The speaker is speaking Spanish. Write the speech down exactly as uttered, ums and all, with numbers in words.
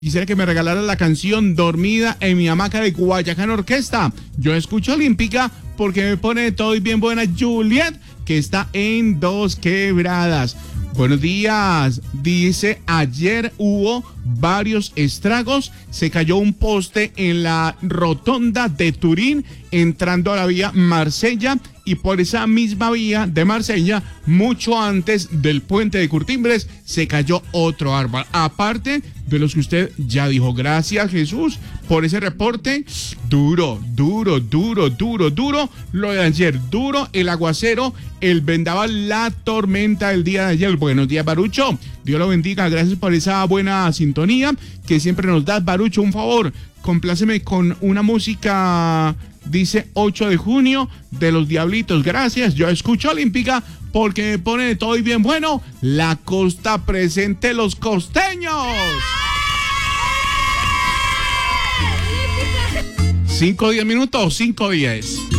Quisiera que me regalaras la canción Dormida en mi hamaca de Guayacán Orquesta. Yo escucho Olímpica porque me pone todo y bien buena Juliet, que está en Dos Quebradas. Buenos días. Dice, ayer hubo varios estragos. Se cayó un poste en la rotonda de Turín, entrando a la vía Marsella, y por esa misma vía de Marsella, mucho antes del puente de Curtimbres, se cayó otro árbol. Aparte de los que usted ya dijo. Gracias, Jesús, por ese reporte. Duro, duro, duro, duro, duro lo de ayer. Duro el aguacero, el vendaval, la tormenta del día de ayer. Buenos días, Barucho. Dios lo bendiga. Gracias por esa buena sintonía que siempre nos das, Barucho. Un favor, compláceme con una música, dice ocho de junio, de Los Diablitos. Gracias. Yo escucho Olímpica porque me pone de todo y bien bueno. La costa presente, los costeños. Cinco, diez minutos, cinco, diez.